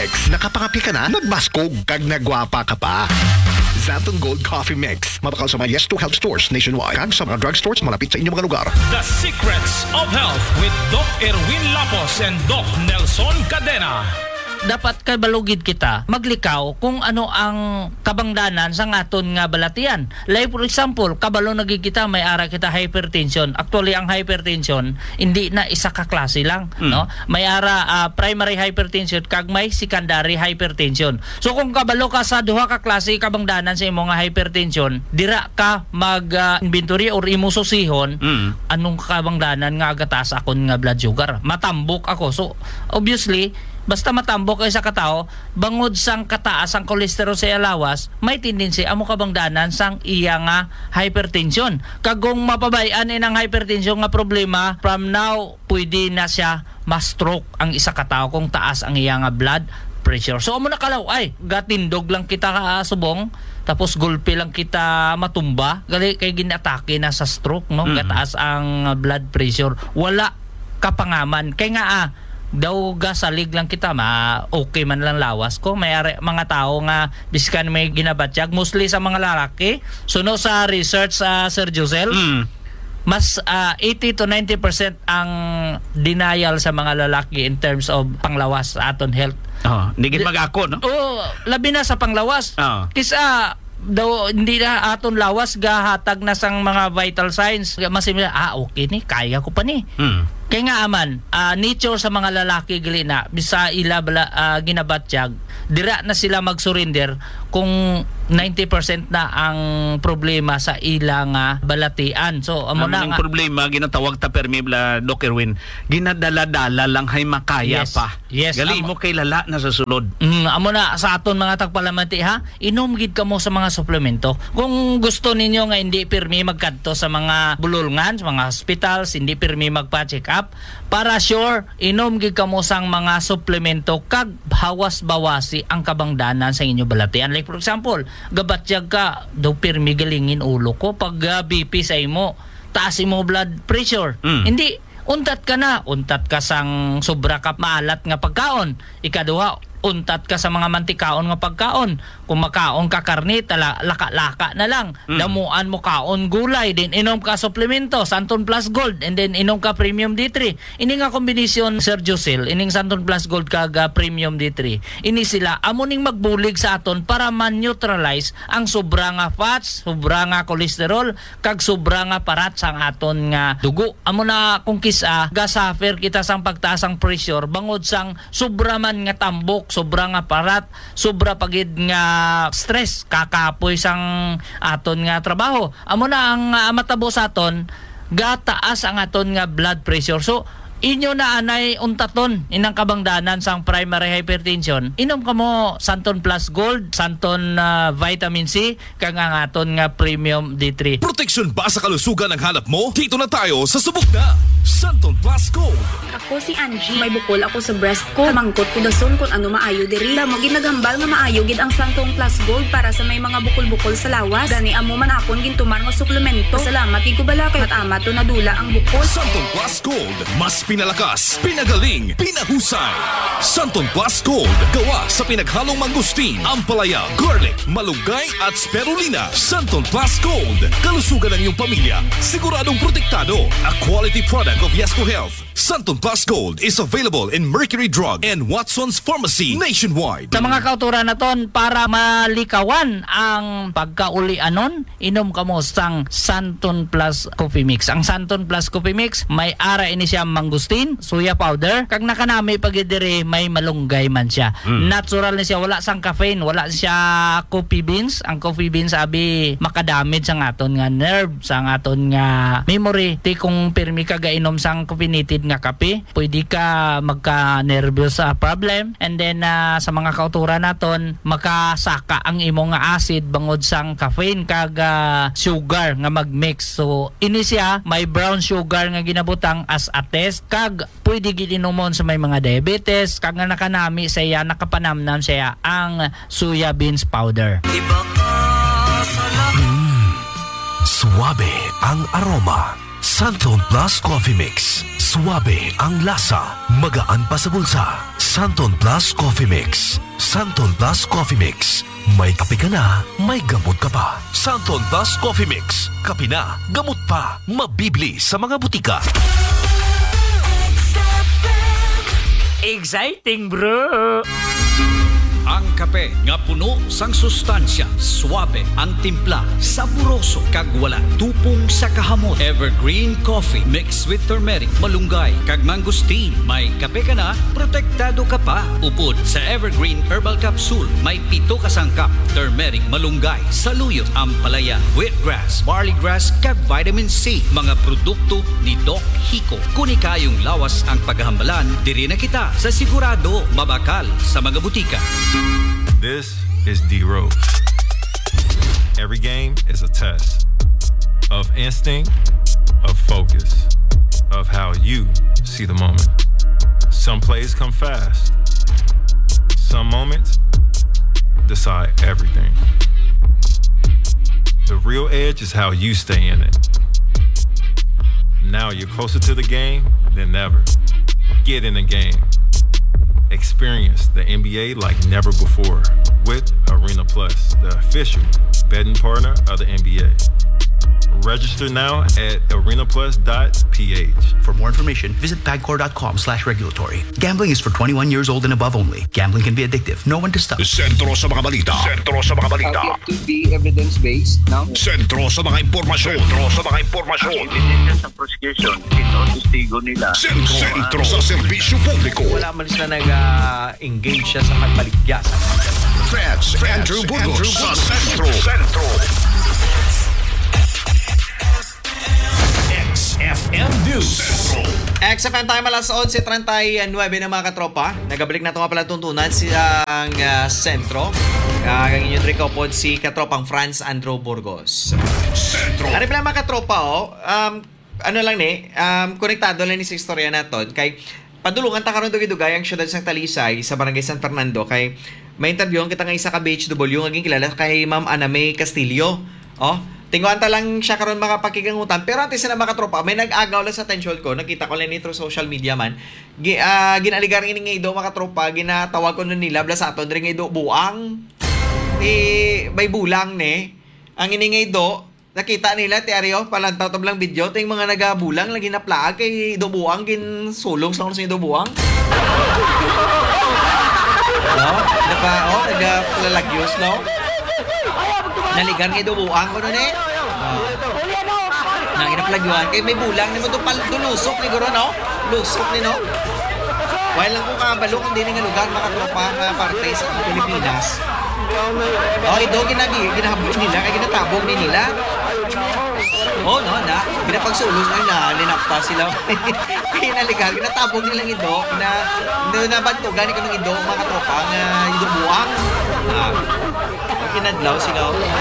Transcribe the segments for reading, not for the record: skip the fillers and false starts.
Mix. Nakapangapi ka na, nagmaskog, kag nagwapa ka pa. Xanthan Gold Coffee Mix. Mabakal sa mga Yes to Health stores nationwide. Kag sa mga drugstores malapit sa inyong mga lugar. The Secrets of Health with Doc Erwin Lapos and Doc Nelson Cadena. Dapat kay balugid kita maglikaw kung ano ang kabangdanan sa ngaton nga balatian. Like for example, kabalo nagikita may ara kita hypertension. Actually ang hypertension hindi na isa ka klase lang, no? May ara primary hypertension kag may secondary hypertension. So kung kabalo ka sa duha ka klase kabangdanan sa imong nga hypertension, dira ka mag inventory or imo susihon anong kabangdanan nga agatas akon nga blood sugar. Matambok ako. So obviously basta matambok kay sa katao, bangod sang kataas ang kolesterol sa lawas, may tendency amo kabangdanan sang iya nga hypertension. Kagong mapabayan inang hypertension nga problema, from now pwede na siya ma-stroke ang isa katao kung taas ang iya nga blood pressure. So amo nakalaw ay gatindog lang kita subong tapos gulpi lang kita matumba gali kay ginatake na sa stroke, no? Gataas ang blood pressure, wala kapangaman kay nga daw gasalig lang kita okay man lang lawas ko. May mga tao nga biskan may ginabatyag mostly sa mga lalaki. Suno sa research sa Sir Josel, mas 80 to 90% ang denial sa mga lalaki in terms of panglawas sa aton health. Hindi mag-ako, no? Labi na sa panglawas. Kisa daw hindi na aton lawas gahatag na sang mga vital signs. Masimila, okay ni, kaya ko pa ni. Kaya nga aman, nature sa mga lalaki gali na bisa ila ginabatyag, dira na sila mag-surrender kung 90% na ang problema sa ilang balatian. So amo na ang problema ginatawag ta permibla Doc Erwin, ginadala-dala lang hay makaya pa. Yes, gali mo kay lala na sa sulod. Amo na sa aton mga tagpalamati ha, inom gid kamo sa mga suplemento. Kung gusto ninyo nga hindi pirmi magkadto sa mga bululngan, sa mga hospitals, hindi pirmi magpa-check up, para sure inom gid kamo sang mga suplemento kag hawas-bawasi ang kabangdanan sa inyo balatian. Like for example, gabatyag ka daw pirmi galingin ulo ko pag BP sa imo, taas imo blood pressure. Hindi untat ka sang sobra ka maalat nga pagkaon. Ikaduha, untat ka sa mga mantikaon nga pagkaon. Kung makaon ka karne, laka-laka na lang. Damuan mo kaon gulay, then inom ka suplemento, Santon Plus Gold, and then inom ka Premium D3. Ini nga kombinasyon, Sir Josel, ining Santon Plus Gold kag Premium D3. Ini sila amuning magbulig sa aton para man-neutralize ang sobra nga fats, sobra nga kolesterol, kag sobra nga parat sang aton nga dugo. Amo na kung kisa, gasuffer kita sang pagtaas ang pressure, bangod sang sobra man nga tambok, sobra nga parat, sobra pagid nga stress, kakapoy sang aton nga trabaho. Amo na ang matabo sa aton, gataas ang aton nga blood pressure. So inyo na anay untaton inang kabangdanan sang primary hypertension, inom ka mo Santon Plus Gold, Santon Vitamin C, kag ang aton nga Premium D3. Protection ba sa kalusugan ang hanap mo? Dito na tayo sa subok na Santon Plus Gold. Ako si Angie, may bukol ako sa breast ko. Kamangkot ko dason kung ano maayo diri. Damo ginagambal nga maayo gid ang Santon Plus Gold para sa may mga bukol-bukol sa lawas. Gani amo man akon gintumar nga suplemento. Salamat gid ko bala kay matama to nadula ang bukol. Santon Plus Gold, mas pinalakas, pinagaling, pinahusay. Santon Plus Gold, gawa sa pinaghalong mangustin, ampalaya, garlic, malunggay at spirulina. Santon Plus Gold, kalusugan ng iyong pamilya, siguradong protektado. A quality product of Yes to Health. Santon Plus Gold is available in Mercury Drug and Watson's Pharmacy nationwide. Sa mga kauturan naton, para malikawan ang pagkaulianon, inom kamo sang Santon Plus Coffee Mix. Ang Santon Plus Coffee Mix may ara ini siya mangustin, soya powder, kag nakanami pagidiri may malunggay man siya. Natural ni siya, wala sang caffeine, wala siya coffee beans. Ang coffee beans abi makadamage sang aton nga nerve, sang aton nga memory. Ti kung pirmi ka gainom sang caffeinated nga kape, pwede ka magka-nervous problem, and then sa mga kauturan naton makasaka ang imong nga acid bangod sang caffeine kag sugar nga magmix. So ini siya may brown sugar nga ginabutang as a test, kag pwede gid inomon sa may mga diabetes, kag nga nakanami saya nakapanamnam siya ang soya beans powder. Suwabe ang aroma. Santon Plus Coffee Mix. Suwabe ang lasa, magaan pa sa bulsa. Santon Plus Coffee Mix. Santon Plus Coffee Mix. May kape ka na, may gamot ka pa. Santon Plus Coffee Mix. Kape na, gamot pa. Mabibili sa mga butika. Exciting, bro! Ang kape nga puno sang sustansya, suabe ang timpla, saboroso kag wala tupong sa kahamot. Evergreen coffee mixed with turmeric, malunggay kag mangustin. May kape ka na, protektado ka pa. Upod sa Evergreen Herbal Capsule, may 7 ka sangkap, turmeric, malunggay, saluyot, ampalaya, wheatgrass, barleygrass kag vitamin C. Mga produkto ni Doc Hico. Kuni kayong lawas ang paghahambalan, diri na kita sa sigurado mabakal sa mga butika. This is D Rose. Every game is a test of instinct, of focus, of how you see the moment. Some plays come fast. Some moments decide everything. The real edge is how you stay in it. Now you're closer to the game than ever. Get in the game. Experience the NBA like never before with Arena Plus, the official betting partner of the NBA. Register now at arenaplus.ph. For more information, visit pagcor.com/regulatory. Gambling is for 21 years old and above only. Gambling can be addictive. No one to stop. Sentro sa mga balita. Sentro sa mga balita. To be evidence-based now. Sentro sa mga impormasyon. Sentro sa mga impormasyon. Evidence sa prosecution. Ito ang testigo nila. Sentro sa serbisyo publiko. Wala man sila nag-engage siya sa pagbaligyasan. Feds Andrew Burgos sa Sentro. XFM News. XFM time alas 11:39 na mga katropa. Nagabalik na ito nga pala tuntunan ang sentro. Ang inyong trikopod si katropang Franz Andrew Burgos. Sentro. Ano pala mga katropa ano lang konektado lang ni sa istorya naton kay padulungan ta karon dugay-dugay ang syudad sang Talisay sa Barangay San Fernando kay may interview kita nga isa ka BHW nga kilala kay Ma'am Aname Castillo. Tinguan ta lang siya karon makapakigangutan pero antes na mga tropa may nag-agaw lang sa attention ko nakita ko lang ni through social media man ginaligar ini nga ido mga tropa ginatawag ko nun nila bla sa aton diri nga ido buang may bulang ang ini nga ido nakita nila tiaryo palantaw tablang video ting mga nagabulang lagi na plaag kay ido buang gin sulong sa ido buang nagapalalagyos naligar nga ido buang ko nun nang inaplagyuan kay may bulang ni mo lusok ni guro lusok ni while lang ko kabalo kung din nga lugar mga tropa nga parte sa Pilipinas ito ginahabol nila kaya ginatabog ni nila ginapagsulos na linapta sila kaya naligar ginatabog nilang ito nabantugan ko ng ito mga tropa nga ito buwang kinadlaw sila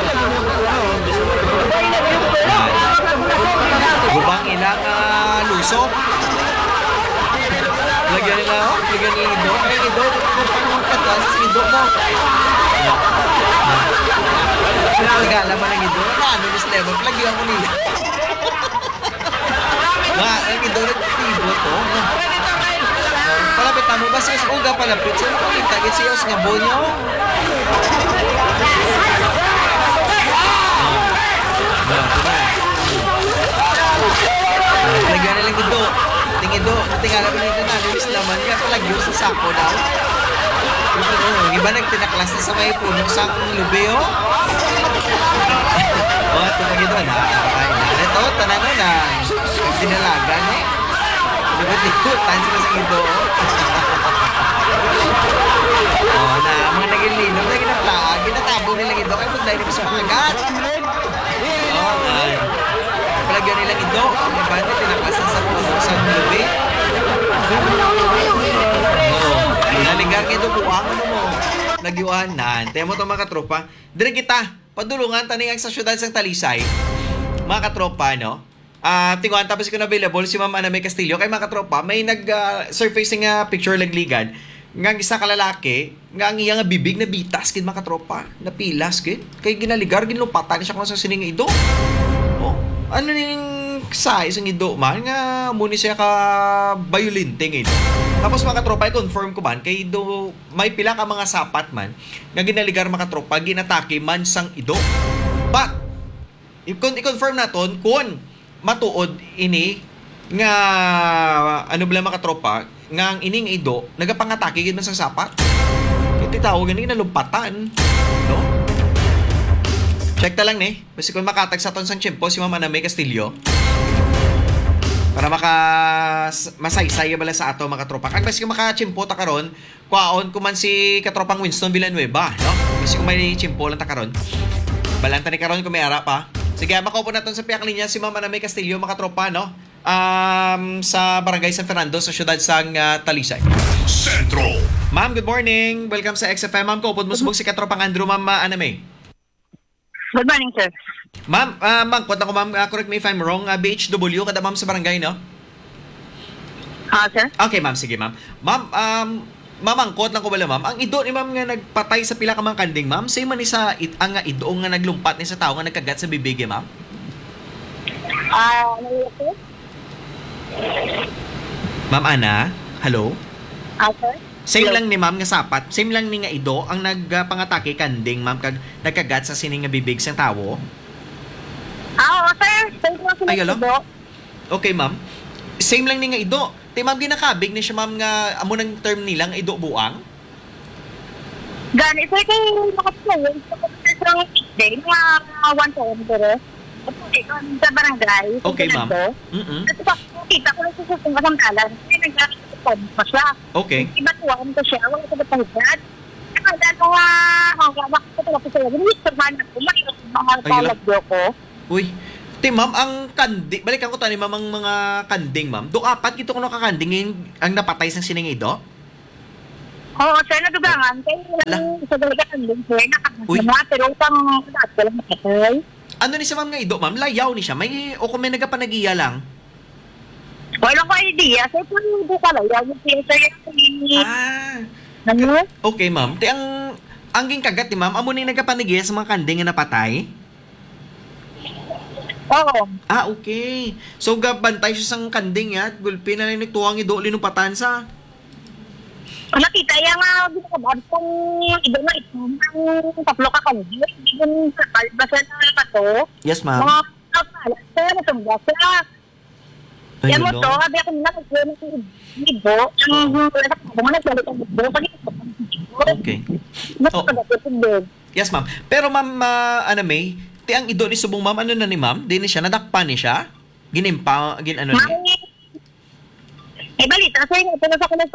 gubang ilang lusok lagyan nila lagyan ni Ido kaya Ido kung katas Ido mo nagala mo ng Ido ano ni Slevo lagyan ko nila ang Ido nagtibo to palapit mo ba siya uga palapit siya makita git siya nga bonyo lagyan nilang Ido tingala mo nito na lumis naman kaya palagyo sa sako daw iba nagtinaklas na sa may puno sa lubeo ito pag ito ito tanan na dinalagan likot-likotan sila sa Ido na mga nagilinom na ginaplaan ginatabong nilang Ido kaya punday nila sa magat palagyan nilang Ido ang iba na tinaklas na sa puno sa lubeo naligar nga ito buwang mo nagyuanan tayo mo ito mga katropa dire kita padulungan taning sa syudad sang Talisay mga katropa tinguan tapos ko na available si Ma'am Aname Castillo kay mga katropa may nag-surfacing picture lagligad nga isa ka lalaki nga ang iya nga bibig na bitas kid mga katropa napilas kid kay ginaligar ginlupatan siya kung sa sining Ido ano ning sa isang ido man nga muni siya ka bayulinting ito. Tapos mga katropa, i-confirm ko man kay do may pila ka mga sapat man nga ginaligar mga katropa ginatake man sang ido. But i-confirm naton kung matuod ini nga ano bala mga katropa nga ang ining ido nagapangatake gid man sang sapat. Iti tao gani nalumpatan, no? Check ta lang ni. Basta kung makatag sa ton sang tiyempo si Mama Anamay Castillo. Para masaysay bala sa ato mga tropa. Kag basi kung makachimpo ta karon, kuaon ko man si katropang Winston Villanueva, no? Basi kung may chimpo lang ta karon. Balanta ni karon kung may ara pa. Sige, makaupo naton sa piyak linya si Mama Anamay Castillo mga tropa, no? Sa Barangay San Fernando sa siyudad sang Talisay. Sentro. Ma'am, good morning. Welcome sa XFM. Ma'am, kaupod mo subog si katropang Andrew, Ma'am Anamay. Good morning, sir. Ma'am, mangkot ako ma'am, correct me if I'm wrong, BHW kada ma'am sa barangay, no? Sir? Okay ma'am, sige ma'am. Ma'am, mamangkot lang ko bala ma'am, ang ido ni ma'am nga nagpatay sa pila ka mga kanding ma'am, say man ni sa ang nga ido nga naglumpat ni sa tao nga nagkagat sa bibig ma'am? Sir? Ma'am Ana, hello? Sir? Same Hello. lang ni ma'am nga sapat, same lang ni nga ido ang nagpangatake kanding ma'am kag nagkagat sa sining nga bibig sang tawo. Oo, sir. Sir, Ay, hello? Okay, ma'am. Same lang ni nga ido. Te ma'am ginakabig ni siya ma'am nga amo nang term nilang ido buang. Gani, sir, kay makapagawin sa day, mga 1 time, pero sa barangay. Okay, ma'am. Kasi pa, kita ko lang sa susong kasamtalan. Kasi nagkakita pa siya. Okay. Ibatuan ko siya. Wala ko na pahigad. Nakala ko hanggang ko talaga siya. Minister-man ako. Mga talagyo ko. Uy. Te ma'am, ang kanding, balikan ko tani ma'am ang mga kanding ma'am. Do apat gito kuno ka kanding ang napatay sang sining ido? Oo, sir, nadugangan. Kaya sa dalaga kanding, sir, nakakasama. Pero pang ko lang nakatay. Ano ni sa ma'am nga ido ma'am? Layaw ni siya. May o kung may nagapanagiya lang. Wala ko idea. Sir, kung hindi ka lang, yung sir, ano? Okay ma'am. Te ang gingkagat ni ma'am, amo ni nagapanagiya sa mga kanding nga napatay? Oo. Okay. So gabantay siya sang kanding ya, gulpi na lang nagtuwang ido linupatan sa. Nakita yung ginagawa kong iba na ito, ang tatlo ka kanding. Yung basa na pato. Yes ma'am. Mga kapala, sir, nasumba siya. Yan mo to, sabi ako nila, ng ibo, ang nagbalik ang ibo, Okay. Yes ma'am. Pero ma'am, Anamay, ti ang ido ni subong ma'am, ano na ni ma'am? Di ni siya, nadakpa ni siya? Ginimpa, ano ni? Eh, balita, sir, ito na sa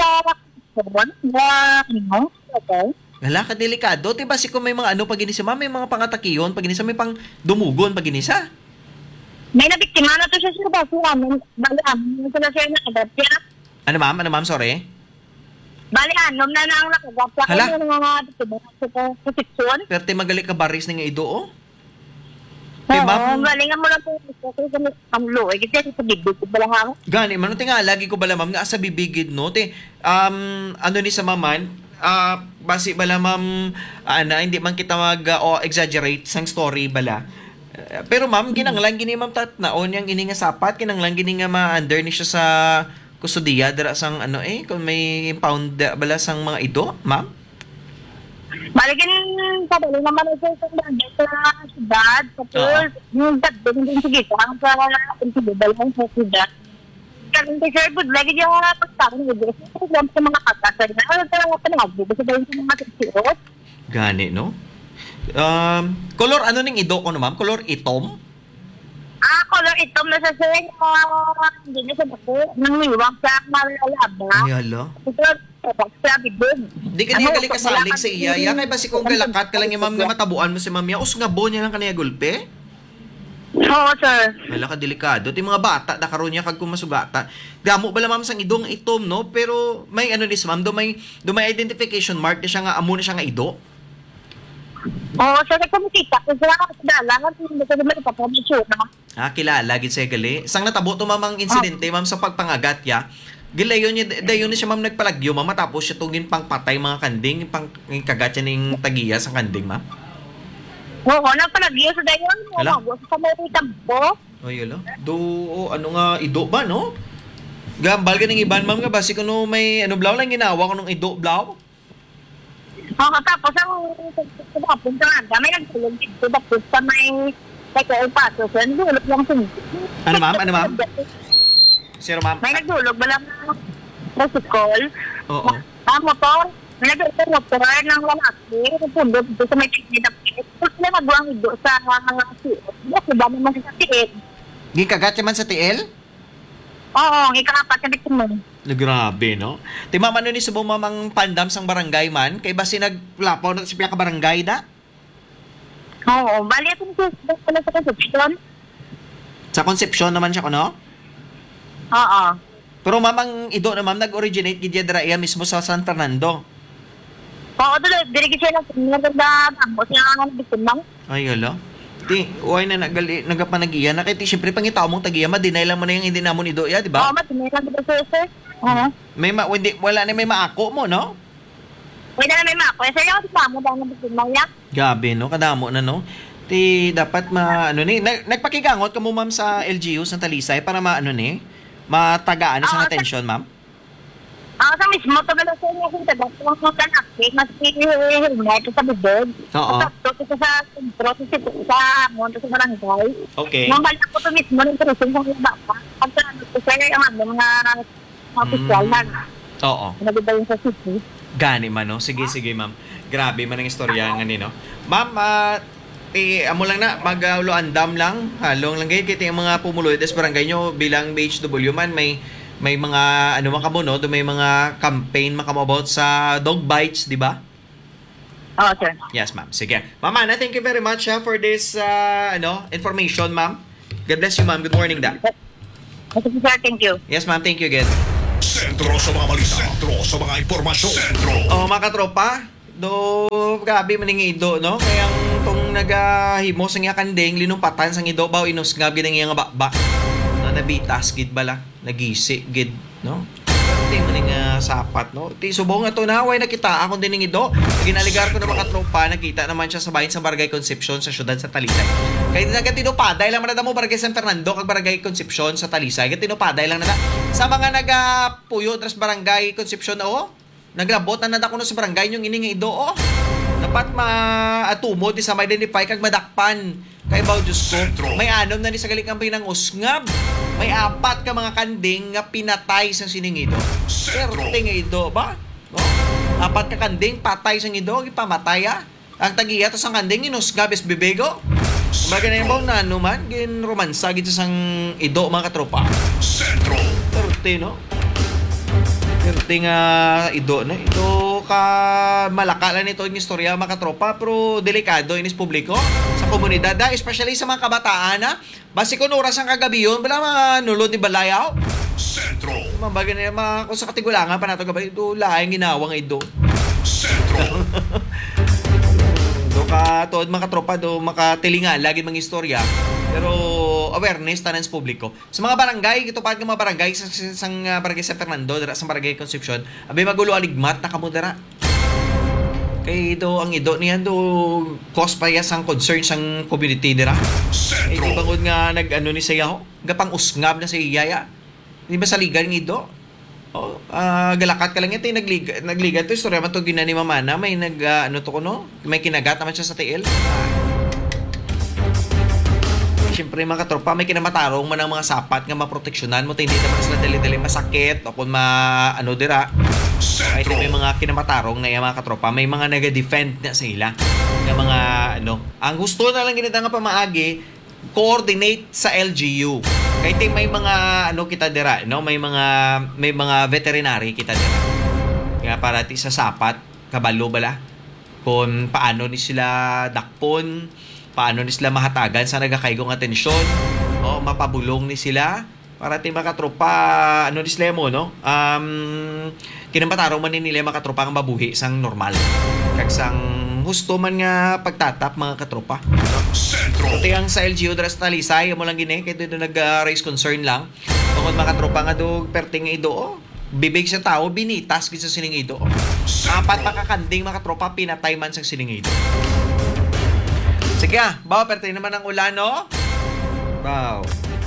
okay. Wala ka delikado. Diba si kung may mga ano pag inisa, ma'am, may mga pangatakiyon, pag inisa, may pang dumugon pag inisa. May nabiktima na to siya sa baso namin. Bali, anom na siya nakagat siya. Ano ma'am, sorry? Bali, anom na ang nakagat siya. Hala? Kaya mga biktima sa posisyon. Pero ti magali ka baris ni nga ido, oh. Oo, bali nga mo lang po ang luoy. Kasi sa bibig ko ba lang ako? Gani, man, nga, lagi ko bala ma'am, nga sa bibigid, no? Te, ano ni sa maman, basi bala ma'am, hindi man kita exaggerate sang story bala. Pero ma'am, kinanglang gini ma'am tatnaon yang ini nga sapat, kinanglang gini nga ma-under ni siya sa kusudiya, dara sang ano kung may pound bala sang mga ido, ma'am? Balikin sa dali naman ito sa siyudad. Tapos, yung dadin din sige ang sa intibidal ng siyudad. Kasi sir, good lagi yung pagkakaroon ng ibig. Ito lang sa mga katasal na. Ano talaga panagod? Kasi dahil sa mga tiksirot. Gani, no? Color ano ning ido ko no ma'am? Color itom? Color itom na sa sir. Hindi na sa bako. Nangiwag sa malalaba. Ay, hala. Ito, sa bibig. Di ka niya galing kasalig sa iya. Kay basi kung galakat ka lang yung ma'am nga matabuan mo si ma'am ya. Usngabo niya lang kaniya gulpe? Oo, sir. Wala ka delikado. Ti mga bata, dakaroon niya kag kumasugata. Gamo bala ma'am sang idong itom, no? Pero may ano dis ma'am, do may identification mark na siya nga, amo na siya nga ido. Oo, sir, kumikita. Kasi lang, hindi ko naman ipapamisyo, no? Kilala, gid siya gali. Sang natabo to ma'am ang insidente, ma'am, sa pagpangagat ya. Gilayon niya, dayon siya ma'am nagpalagyo, ma'am, matapos siya tugin pang patay mga kanding, pang kagat siya ning tagiya sa kanding, ma'am. Oo, nagpalagyo sa dayon. Hala? Sa may tambo. O yun, ano nga, ido ba, no? Gambal ka ng iban, ma'am, nga basi kuno may blaw lang ginawa ko nung ido blaw. Tapos ang punta nga, may nagtulog dito, tapos sa may paso, so nagdulog lang Ano, ma'am? Sino, ma'am? May nagdulog ba lang tricycle? Oo. Motor? May nagdulog motor ng lalaki, nagpundot dito sa may tikid na piit. Tapos na nagwang ido sa mga siit. Kasi ba naman sa tiit? Gikagat man sa tiil? Oo, ikakapat na dito mo. Grabe, no? Ti ma'am, ano ni subong mamang pandam sang barangay man? Kay basi naglapaw na sa piya ka barangay da? Oo, bali ito pala sa Concepcion. Sa Concepcion naman siya, no? Oo. Pero ma'am, ang ido na ma'am, nag-originate gidya dira mismo sa San Fernando. Oo, dirigit siya lang sa tambo siya ang bitimang. Ay, hala. Ti, uway na nagapanagiya. Nakiti, siyempre, pangitao mong tagiya, madinay lang mo na yung hindi namon ido, ya, di ba? Oo, madinay lang dito, sir. Oo. Wala na may maako mo, no? Wala na may maako. Sir, yung kasama dahil ng bitimang yan. Gabi, no? Kadamo na, no? Ti, dapat nagpakigangot ka mo, ma'am, sa LGU, sa Talisay, para matagaan sa atensyon, ma'am? Sa mismo, tabala sa inyo kung taga, kung magkanakit, mas helmet sa bibig. Oo. Tapos ito sa sentro, sa monto sa barangay. Okay. Nang balik ko ito mismo, ng turisyon sa mga bata. Pagka ito sir, ang mga opisyal na. Oo. Naganda yun sa city. Gani man, no? Sige, ma'am. Grabe man ang istorya nga no? Ma'am, amo lang na, mag-uloandam lang. Halong lang kayo, kaya yung mga pumuloy des barangay nyo bilang BHW man, may mga man kamo, no? May mga campaign makamo about sa dog bites, di ba? Oo, sir. Yes, ma'am. Sige. Ma'am Ana, thank you very much for this information, ma'am. God bless you, ma'am. Good morning, da. Okay, sir. Thank you. Yes, ma'am. Thank you again. Sentro sa mga balita. Sentro sa mga impormasyon. Sentro. Mga katropa, grabe maning ido, no? Kaya tong nagahimo sa nga kandeng, linumpatan sa ido, baw inusngab ginang nga bakba. Nabitas gid bala, nagisi gid, no? Di maning sapat, no? Ti subong nga to na way nakita akong dining ido. Ginaligar ko ng mga tropa, nakita naman siya sa bahin sa Barangay Concepcion sa siyudad sa Talisay. Kaya nagatinupaday lang man mo Barangay San Fernando kag Barangay Concepcion sa Talisay. Gatinupaday lang na sa mga nagapuyo dras Barangay Concepcion o naglabot na nadako no sa barangay yung ining ido o. Dapat maatumod di sa ma-identify kag madakpan kay baw Diyos ko. May anom na ni sa galing kampay ng usngab. May 4 ka mga kanding nga pinatay sa sining ido. Swerte nga ido ba? No? 4 ka kanding patay sa ido, ipamatay ang tagiya to sang kanding inusngab is bibego. Kumbaga na yung na man, gin romansa gito sang ido mga katropa. Swerte, no? Swerte nga ido, no? Ito ka malaka lang ito yung istorya mga katropa, pero delikado inis publiko sa komunidad, especially sa mga kabataan, ha? Basi kung oras ang kagabi yun, bala manulod ni Balayaw. Sentro. Mambaga na kung sa katigulangan pa nato gabay, ito laing ginawang ido. Sentro. Do ka tood mga katropa, do makatilingan lagi mga istorya. Pero awareness tanan sa publiko. Sa mga barangay, ito pa mga barangay sa Barangay San Fernando, dara sa Barangay Concepcion, abay magulo aligmat na kamo dara. Kay do ang ido niyan do cause pa sang concern sang community dira. Di bangod nga ni sayaw, gapang usngab na sa iyaya. Di ba sa ligan ng ido? Galakat ka lang ito, nagliga to istorya man to ginani mamana, may may kinagat naman siya sa tiil. Siyempre mga katropa, may kinamatarong man ang mga sapat nga maproteksyonan mo, hindi naman sila dali-dali masakit o kung dira. Kahit may mga kinamatarong na yung mga katropa, may mga nag-defend na sa ila. Yung mga ang gusto na lang ginita nga pamaagi, coordinate sa LGU. Kahit may mga kita dira, no? May mga veterinary kita dira. Kaya para ti sa sapat, kabalo bala kung paano ni sila dakpon, paano ni sila mahatagan sa nagakaygong atensyon, mapabulong ni sila para ti makatropa ni sila mo, no? Kinampatarong man nila makatropa ang mabuhi sang normal. Kag sang husto man nga pagtatap mga katropa. Sentro. Ito yung sa LGU dras Talisay, mo lang gini, kaya doon nag-raise concern lang. Tungkol mga katropa nga do perting ido, bibig sa tao, binitas sa sining ido. 4 pakakanding mga katropa, pinatay man sa sining ido. Sige bawa perting naman ang ulan, no? Wow.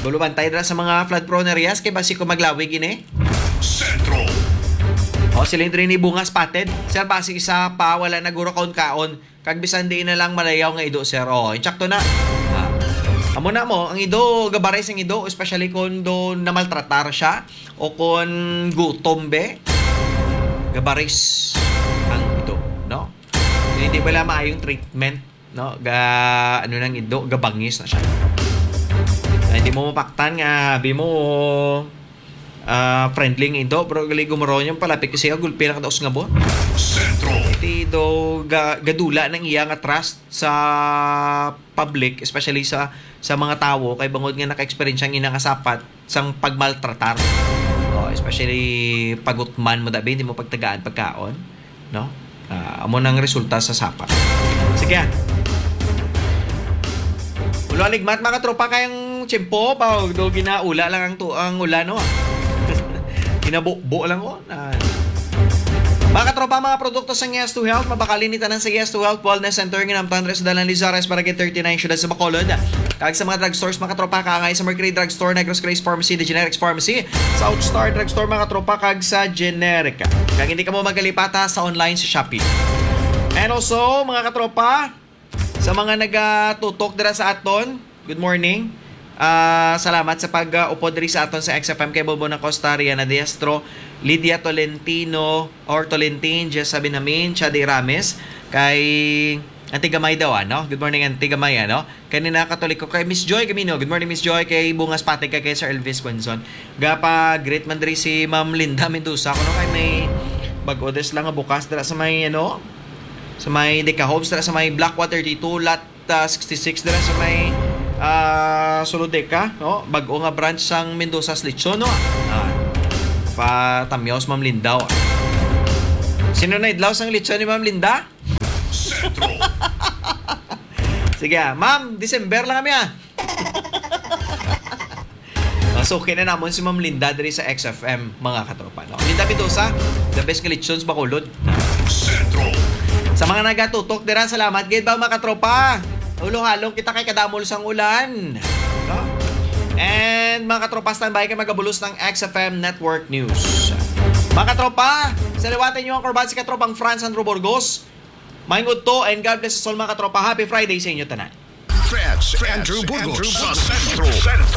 Bulubantay dira sa mga flood-prone areas kay basi ko maglawig ini. Sentro. O silindro ni bunga spotted. Sir, basi isa pa wala na guro kaon-kaon. Kag bisan di na lang malayaw nga ido, sir. O, insakto na. Amo na mo, ang ido, gabares ang ido, especially kung do namaltratar siya o kung gutom be. Gabares ang ido, no? Hindi wala maayong treatment, no? Ano nang ido, gabangis na siya. Hindi mo mapaktan nga, abi mo friendly ng ido, pero gali gumaro niyang palapit kasi gulpi na kadaos nga bo. Sentro. Iti do gadula ng iya nga trust sa public, especially sa mga tao kay bangod nga naka-experience ang ina nga sapat sang pagmaltratar. Especially pagutman mo dabi, hindi mo pagtagaan pagkaon, no? Amo nang resulta sa sapat. Sige. Ulo aligmat mga tropa kayang tiyempo pa do ginaula lang ang ulan, no? Inabubo lang ko. Mga katropa, mga produkto sa Yes to Health, mabakalinitan ng sa Yes to Health Wellness Center ng Andres Dalan Lizares para get 39 syudad sa Bacolod. Kag sa mga drugstores, mga katropa, kakay sa Mercury Drugstore, Negros Grace Pharmacy, The Generics Pharmacy, South Star Drugstore, mga katropa, kag sa Generica. Kag hindi ka mo magalipata sa online sa Shopee. And also, mga katropa, sa mga nagatutok dira sa aton, good morning. Salamat sa pag-upod rin sa aton sa XFM kay Bobo ng Costa Rica na Diestro, Lydia Tolentino or Tolentin, Jess sabi namin, Chadi Rames, kay Antigamay daw, no? Good morning, Antigamay, no? Kanina Katoliko kay Miss Joy Camino. Good morning, Miss Joy, kay Bungas Patig kay Sir Elvis Quinzon. Gapa great man diri si Ma'am Linda Mendoza kuno kay may bag-odes lang nga bukas dira sa may sa may Deca Homes dira sa may Blackwater 32 lot 66 dira sa may Solodeca, no? Bag-o nga branch sang Mendoza's Lechon, no? Patamyaws Ma'am Linda. Sino na idlaw sang lechon ni Ma'am Linda? Sentro. Sige, Ma'am, December lang kami So, okay na namon si Ma'am Linda diri sa XFM, mga katropa, no? Linda Mendoza, the best nga lechons Bacolod. Sentro. Sa mga nagatutok dira, salamat gid ba mga katropa? Ulong-halong kita kay kadamol sang ulan. No? And mga katropa, standby kayo magabulos ng XFM Network News. Mga katropa, saliwatin nyo ang korban si katropang Franz Andrew Burgos. Maingod to and God bless us all mga katropa. Happy Friday sa inyo tanan. Franz Andrew Burgos sa Sentro.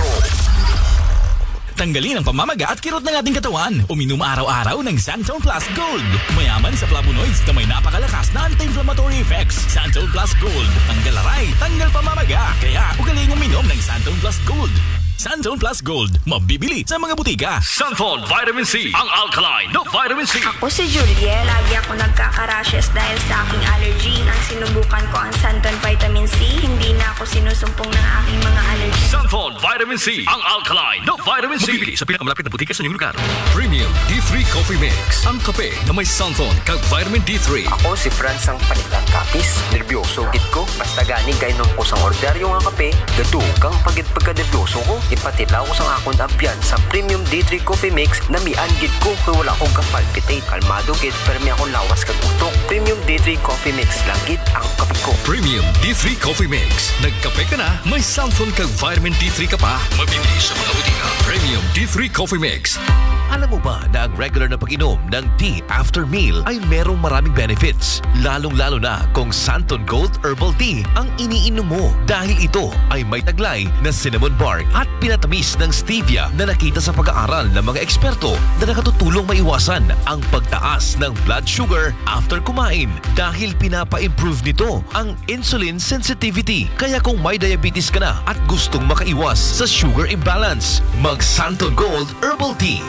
Tanggalin ang pamamaga at kirot ng ating katawan. Uminom araw-araw ng Santon Plus Gold. Mayaman sa flavonoids na may napakalakas na anti-inflammatory effects. Santon Plus Gold. Tanggal aray, tanggal pamamaga. Kaya ugaling uminom ng Santon Plus Gold. Santon Plus Gold. Mabibili sa mga butika. Santon Vitamin C. Ang alkaline na vitamin C. Ako si Julia. Lagi ako nagkaka-rashes dahil sa aking allergy. Nang sinubukan ko ang Santon Vitamin C, hindi na ako sinusumpong ng aking mga allergy. Santon Vitamin C. Ang alkaline na vitamin C. Mabibili sa pinakamalapit na butika sa inyong lugar. Premium D3 Coffee Mix. Ang kape na may Santon kag vitamin D3. Ako si Franz ang panilang kapis. Nervyoso git ko. Basta gani kainom ko sang orderyo nga kape. Gadukang pagit pagka-nervyoso ko. Ipatilaw ko sang akong abyan sa Premium D3 Coffee Mix na mian gid ko kay wala akong kapalpitate. Kalmado gid pero may akong lawas kag utok. Premium D3 Coffee Mix lang gid ang kape ko. Premium D3 Coffee Mix. Nagkape ka na, may Santon kag vitamin D3 ka pa. Mabibili sa mga butika. Premium D3 Coffee Mix. Alam mo ba na ang regular na pag-inom ng tea after meal ay merong maraming benefits? Lalong-lalo na kung Santon Gold Herbal Tea ang iniinom mo dahil ito ay may taglay na cinnamon bark at pinatamis ng stevia na nakita sa pag-aaral ng mga eksperto na nakatutulong maiwasan ang pagtaas ng blood sugar after kumain dahil pinapa-improve nito ang insulin sensitivity. Kaya kung may diabetes ka na at gustong makaiwas sa sugar imbalance, mag Santon Gold Herbal Tea.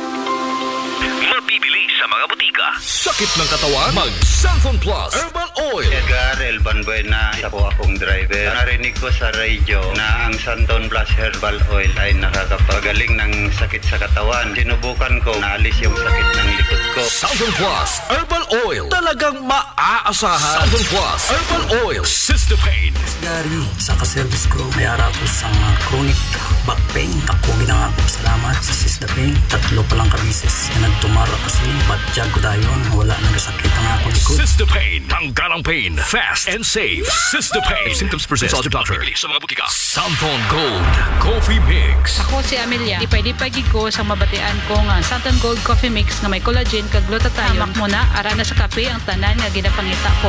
Mabibili sa mga butika. Sakit ng katawan? Mag Santon Plus Herbal Oil. Edgar Elban Buena, isa po akong driver. Narinig ko sa radio na ang Santon Plus Herbal Oil ay nakakapagaling ng sakit sa katawan. Sinubukan ko, naalis yung sakit ng likod ko. Santon Plus Herbal Oil. Talagang maaasahan. Santon Plus Herbal Oil. Sister Pain. Gary, sa kaservice ko, may harap ko sa chronic back pain. Ako ginangako salamat sa Sister Pain. 3 pa lang kabisis na nagtumara kasi batjag ko dayon. Wala nang sakit ang ako likod. Sister Pain. Tanggal ang pain. Fast fast and safe. Sistapain. If symptoms persist, consult your doctor. Sa mga butika. Santon Gold Coffee Mix. Ako si Amelia. Ipay-lipay gid ko sa mabatian ko nga Santon Gold Coffee Mix nga may collagen kag glutathione. Hamak mo na ara na sa kape ang tanan nga ginapangita ko.